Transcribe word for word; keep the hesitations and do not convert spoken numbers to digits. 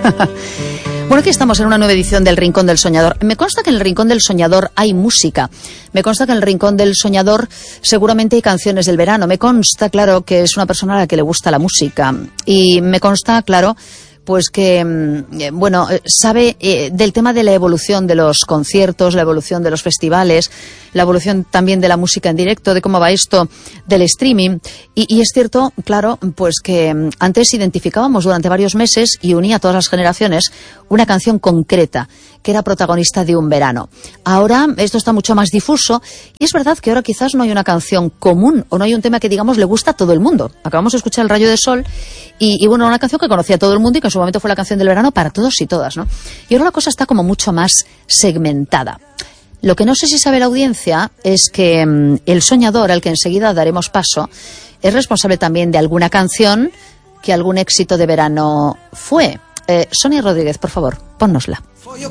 Bueno, aquí estamos en una nueva edición del Rincón del Soñador. Me consta que en el Rincón del Soñador hay música. Me consta que en el Rincón del Soñador seguramente hay canciones del verano. Me consta, claro, que es una persona a la que le gusta la música. Y me consta, claro, pues que, bueno, sabe eh, del tema de la evolución de los conciertos, la evolución de los festivales, la evolución también de la música en directo, de cómo va esto del streaming. Y, y es cierto, claro, pues que antes identificábamos durante varios meses y unía a todas las generaciones una canción concreta que era protagonista de un verano. Ahora esto está mucho más difuso y es verdad que ahora quizás no hay una canción común o no hay un tema que, digamos, le gusta a todo el mundo. Acabamos de escuchar El Rayo de Sol y, y bueno, una canción que conocía todo el mundo y que en su momento fue la canción del verano para todos y todas, ¿no? Y ahora la cosa está como mucho más segmentada. Lo que no sé si sabe la audiencia es que mmm, el soñador, al que enseguida daremos paso, es responsable también de alguna canción que algún éxito de verano fue. Eh, Sonia Rodríguez, por favor, pónnosla.